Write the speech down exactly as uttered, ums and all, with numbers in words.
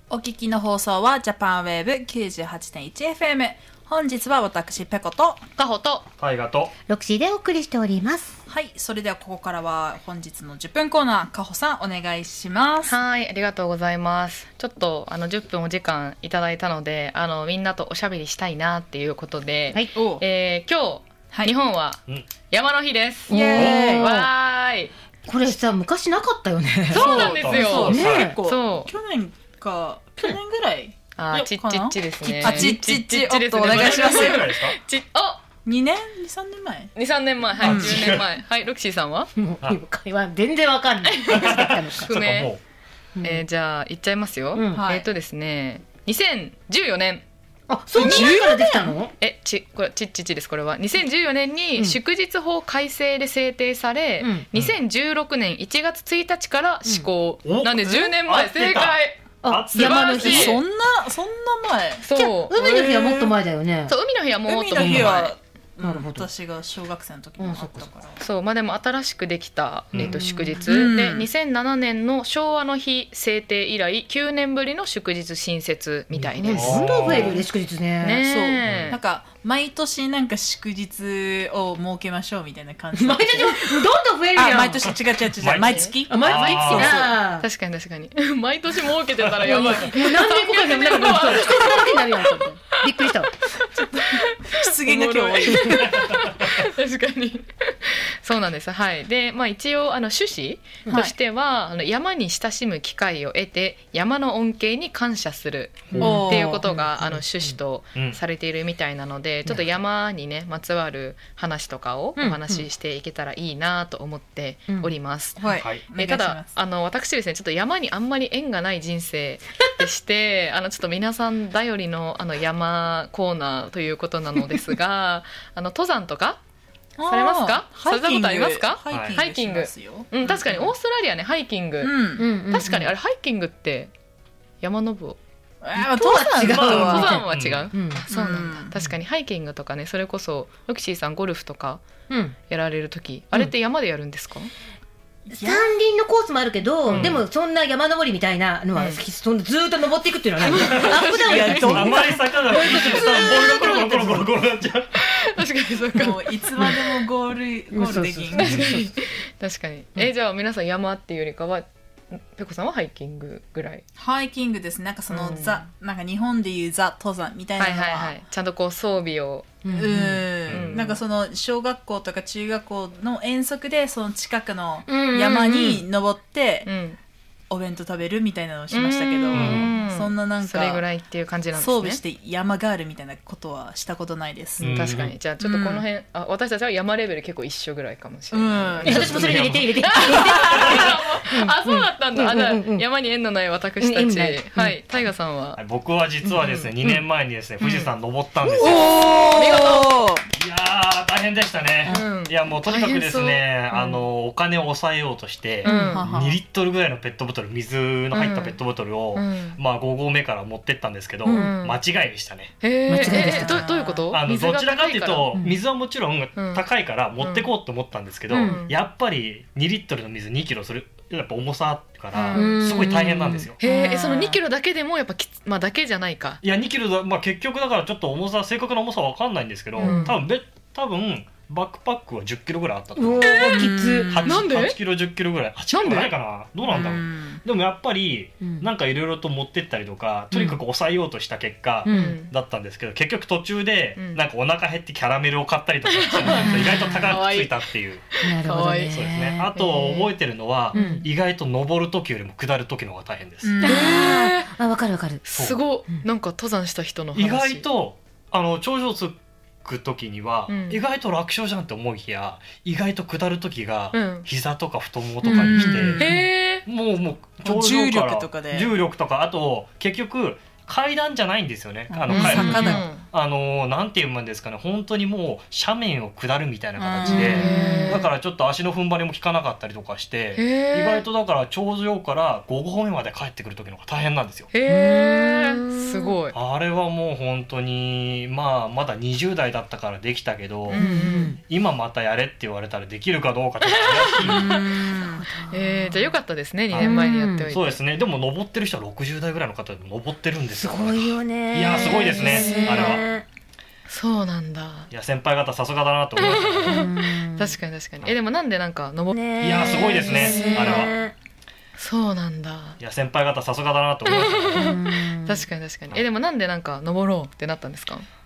お聞きの放送はジャパンウェーブ きゅうじゅうはちてんいちエフエム。 本日は私ペコとカホとタイガとロクシーでお送りしております。 はい、それではここからは本日のじゅっぷんコーナー、カホさんお願いします。 はい、ありがとうございます。ちょっとあのじゅっぷんお時間いただいたので、あのみんなとおしゃべりしたいなっていうことで、 はい、 えー、今日、はい、日本は山の日です。 イエーイ。 わーい。 これさ、昔なかったよね。 そうなんですよ。 そう、 ね、 結構そう去年か去年ぐらい。 あ、ちっちっちですね。 あ、ちっちっち、おっとお願いします。 ちあにねん にさんねんまえにさんねんまえ、はい、うん、じゅうねんまえ。はい、ロキシーさんはもう会話全然わかんない不明、えー、じゃあ言っちゃいますよ、うん、えー、っとですねにせんじゅうよねん。 あ、そんな前からできたの？ え、ち、これちっちっちです。これはにせんじゅうよねんに祝日法改正で制定され、うん、にせんじゅうろくねんいちがつついたちから施行、うん、なんでじゅうねんまえ。正解。 あ、山の日。 そんなそんな前。 そう。 海の日はもっと前だよね。 そう、海の日はもっと前。 海の日はなるほど。私が小学生の時にあったから、 うん、そう、まあでも新しくできた、えー、と祝日、うん、でにせんななねんの昭和の日制定以来きゅうねんぶりの祝日新設みたいです。 どんどん増えるよね、祝日ね。 ね、 そう、なんか毎年なんか祝日を設けましょうみたいな感じ。 毎年どんどん増えるやん。 あ、毎年違う違う違う毎月。 あ、毎月な。 確かに確かに毎年設けてたらやばい。もう何年後かになるから季節だらけになるやん。びっくりした。 失言が今日多い。 確かにそうなんです。はい。で、まあ一応あの趣旨としては、はい、あの山に親しむ機会を得て山の恩恵に感謝するっていうことが、うん、あの趣旨とされているみたいなので、うん、ちょっと山にねまつわる話とかをお話ししていけたらいいなと思っております。 うんうん、はい。 えただあの私ですね、ちょっと山にあんまり縁がない人生でしてあのちょっと皆さん頼りのあの山コーナーということなのですがあの登山とかされますか？されたことありますか？ ハイキング、 うん、確かにオーストラリアねハイキング、うん、確かにあれハイキングって山登る登山違う登山は違う、 うん、 そうなんだ。確かにハイキングとかね、それこそロキシーさんゴルフとかやられるとき、うん、あれって山でやるんですか？ 山林のコースもあるけど、うん、でもそんな山登りみたいなのは、うん、そんなずーっと登っていくっていうのはない。アップダウンやるとあんまり坂がボールがコロコロコロコロコロなっちゃう。 確かにそうか。 もういつまでもゴールゴールできん。 確かに確かに。え、じゃあ皆さん山っていうよりかはペコさんはハイキングぐらい？ ハイキングです。なんかその、うん、ザなんか日本でいうザ登山みたいなのは、はいはいはい、 ちゃんとこう装備をうん、うん、なんかその小学校とか中学校の遠足でその近くの山に登って、うんうんうん、お弁当食べるみたいなのをしましたけど、うん、そんななんかそれぐらいっていう感じなんですね。 装備して山ガールみたいなことはしたことないです。 うん、確かに。じゃあちょっとこの辺、うん、あ私たちは山レベル結構一緒ぐらいかもしれない。 うん、私もそれ入れて入れて。 あ、そうだったんだ。あ、じゃあ山に縁のない私たち、はい、タイガさんは？ 僕は実はですね、にねんまえにですね富士山登ったんですよ。 お見事。 いやー大変でしたね。いやもうとにかくですね、あのお金を抑えようとしてにリットルぐらいのペットボトル、水の入ったペットボトルをまあご合目から持ってったんですけど、間違いでしたね。 へー、どういうこと？ あのどちらかっていうと水はもちろん高いから持ってこうと思ったんですけど、やっぱりにリットルの水にキロするやっぱ重さからすごい大変なんですよ。 へえ、そのにキロだけでもやっぱきつ、まあだけじゃないか。 いやにキロだ、まあ結局だからちょっと重さ正確な重さは分かんないんですけど、うん、多分べ多分バックパックはじゅっキロぐらいあったと思う。 きつ。 なんで？ はちキロじゅっキロぐらい。はちキロないかな。どうなんだろう。でもやっぱりなんかいろいろと持ってったりとか、とにかく抑えようとした結果だったんですけど、結局途中でなんかお腹減ってキャラメルを買ったりとかして意外と高くついたっていう。 なるほどね。 そうですね。あと覚えてるのは意外と登る時よりも下る時の方が大変です。 あ、わかるわかる。 すごい。なんか登山した人の話。 意外とあの頂上つく時には、うん、意外と楽勝じゃんって思いきや意外と下る時が、うん、膝とか太ももとかに来て、うん、もうもう頂上から重力とかで重力とかあと結局階段じゃないんですよね。あの坂だ、 あのなんていうんですかね、本当にもう斜面を下るみたいな形で、だからちょっと足の踏ん張りも効かなかったりとかして、意外とだから頂上からご合目まで帰ってくる時の方が大変なんですよ。 へー、すごい。 あれはもう本当にまあまだにじゅう代だったからできたけど、うんうん、今またやれって言われたらできるかどうかちょっと怪しい。 えー、じゃあよかったですね、にねんまえにやっておいて。 そうですね。でも登ってる人はろくじゅう代ぐらいの方でも登ってるんですよ。 すごいよね。 いやすごいですね、あれは。 そうなんだ。 いや先輩方さすがだなと思いました。確かに確かに。えでもなんでなんか登っ、 ね、いやすごいですね、あれは。 そうなんだ。 いや先輩方さすがだなと思いました。 確かに確かに。えでもなんでなんか登ろうってなったんですか？